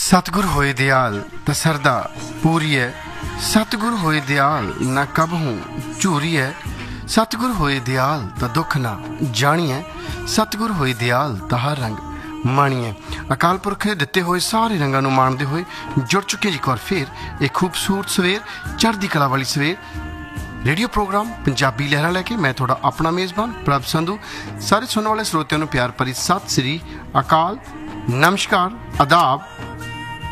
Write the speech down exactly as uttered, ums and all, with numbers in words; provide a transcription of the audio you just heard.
सतगुर होए दयाल त सरदा पूरी है, सतगुर होए दयाल ना कब हूँ झूरी है, सतगुर होए दयाल त दुख ना जानिए, सतगुर होए दयाल त हर रंग माणीए। अकाल पुरख ने दिते हुए सारे रंगों को माणते हुए जुड़ चुके एक बार फिर एक खूबसूरत सवेर चढ़दी कला वाली सवेर रेडियो प्रोग्राम पंजाबी लहरा लैके मैं थोड़ा अपना मेज़बान प्रभ संधू सारे सुनने वाले श्रोतियों को प्यार भरी सत श्री अकाल, नमस्कार, आदाब,